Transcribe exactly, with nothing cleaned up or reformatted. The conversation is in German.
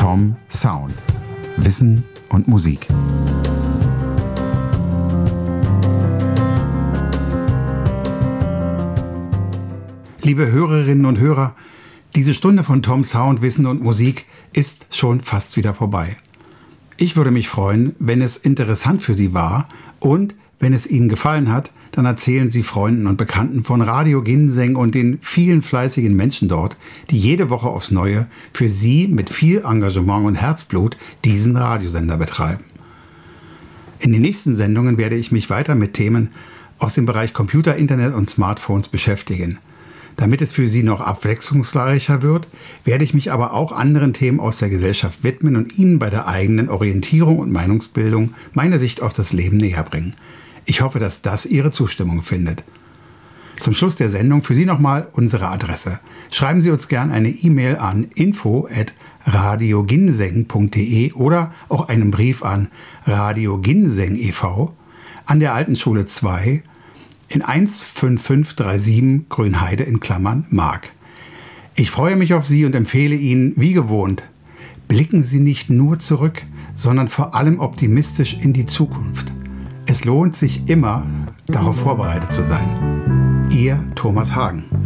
Tom Sound. Wissen und Musik. Liebe Hörerinnen und Hörer, diese Stunde von Tom Sound, Wissen und Musik ist schon fast wieder vorbei. Ich würde mich freuen, wenn es interessant für Sie war und wenn es Ihnen gefallen hat, dann erzählen Sie Freunden und Bekannten von Radio Ginseng und den vielen fleißigen Menschen dort, die jede Woche aufs Neue für Sie mit viel Engagement und Herzblut diesen Radiosender betreiben. In den nächsten Sendungen werde ich mich weiter mit Themen aus dem Bereich Computer, Internet und Smartphones beschäftigen. Damit es für Sie noch abwechslungsreicher wird, werde ich mich aber auch anderen Themen aus der Gesellschaft widmen und Ihnen bei der eigenen Orientierung und Meinungsbildung meine Sicht auf das Leben näher bringen. Ich hoffe, dass das Ihre Zustimmung findet. Zum Schluss der Sendung für Sie nochmal unsere Adresse. Schreiben Sie uns gern eine E-Mail an info at radioginseng punkt de oder auch einen Brief an Radio Ginseng e V an der Alten Schule zwei in eins fünf fünf drei sieben Grünheide in Klammern Mark. Ich freue mich auf Sie und empfehle Ihnen, wie gewohnt, blicken Sie nicht nur zurück, sondern vor allem optimistisch in die Zukunft. Es lohnt sich immer, darauf vorbereitet zu sein. Ihr Thomas Hagen.